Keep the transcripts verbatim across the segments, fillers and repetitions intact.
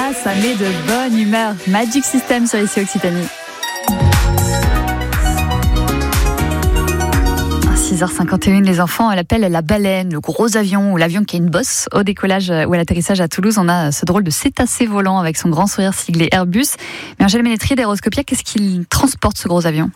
Ah, ça met de bonne humeur. Magic System sur ici Occitanie. six heures cinquante et une, les enfants l'appellent la baleine, le gros avion ou l'avion qui a une bosse. Au décollage ou à l'atterrissage à Toulouse, on a ce drôle de cétacé volant avec son grand sourire siglé Airbus. Mais Angèle Ménétrier d'Aéroscopia, qu'est-ce qu'il transporte ce gros avion ?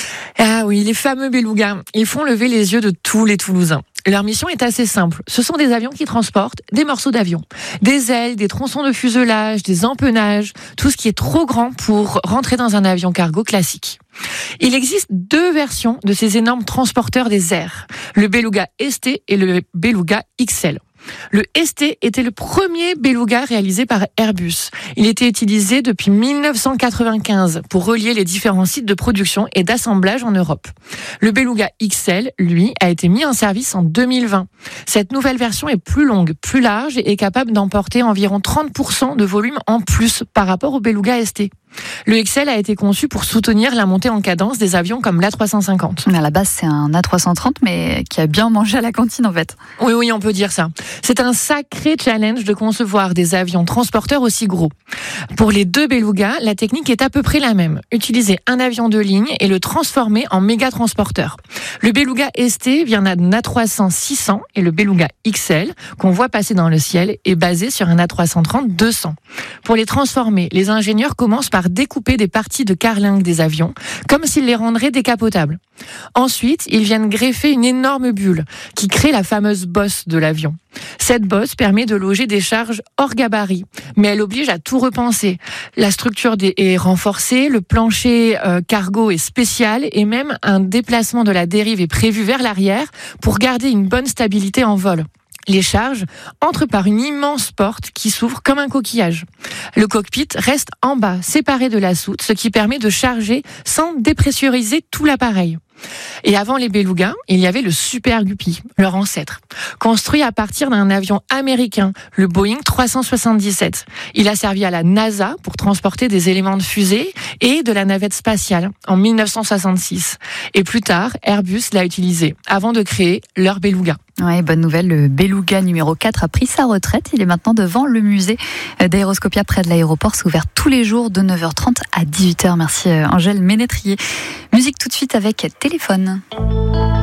Ah oui, les fameux belugas. Ils font lever les yeux de tous les Toulousains. Leur mission est assez simple. Ce sont des avions qui transportent des morceaux d'avion. Des ailes, des tronçons de fuselage, des empennages, tout ce qui est trop grand pour rentrer dans un avion cargo classique. Il existe deux versions de ces énormes transporteurs des airs. Le Beluga S T et le Beluga X L. Le S T était le premier beluga réalisé par Airbus. Il était utilisé depuis mille neuf cent quatre-vingt-quinze pour relier les différents sites de production et d'assemblage en Europe. Le Beluga X L, lui, a été mis en service en deux mille vingt. Cette nouvelle version est plus longue, plus large et est capable d'emporter environ trente pour cent de volume en plus par rapport au Beluga S T. Le X L a été conçu pour soutenir la montée en cadence des avions comme l'A trois cent cinquante. À la base, c'est un A trois cent trente, mais qui a bien mangé à la cantine en fait. Oui, oui, on peut dire ça. C'est un sacré challenge de concevoir des avions transporteurs aussi gros. Pour les deux Beluga, la technique est à peu près la même. Utiliser un avion de ligne et le transformer en méga transporteur. Le Beluga S T vient d'un A trois cent six cents et le Beluga X L, qu'on voit passer dans le ciel, est basé sur un A trois cent trente deux cents. Pour les transformer, les ingénieurs commencent par découper des parties de carlingue des avions, comme s'ils les rendraient décapotables. Ensuite, ils viennent greffer une énorme bulle qui crée la fameuse bosse de l'avion. Cette bosse permet de loger des charges hors gabarit, mais elle oblige à tout repenser. La structure est renforcée, le plancher euh, cargo est spécial et même un déplacement de la dérive est prévu vers l'arrière pour garder une bonne stabilité en vol. Les charges entrent par une immense porte qui s'ouvre comme un coquillage. Le cockpit reste en bas, séparé de la soute, ce qui permet de charger sans dépressuriser tout l'appareil. Et avant les Beluga, il y avait le Super Guppy, leur ancêtre, construit à partir d'un avion américain, le Boeing trois cent soixante-dix-sept. Il a servi à la NASA pour transporter des éléments de fusée et de la navette spatiale en mille neuf cent soixante-six. Et plus tard, Airbus l'a utilisé avant de créer leur Beluga. Ouais, bonne nouvelle, le Beluga numéro quatre a pris sa retraite. Il est maintenant devant le musée d'Aéroscopia près de l'aéroport. C'est ouvert tous les jours de neuf heures trente à dix-huit heures. Merci Angèle Ménétrier. Musique tout de suite avec Téléphone.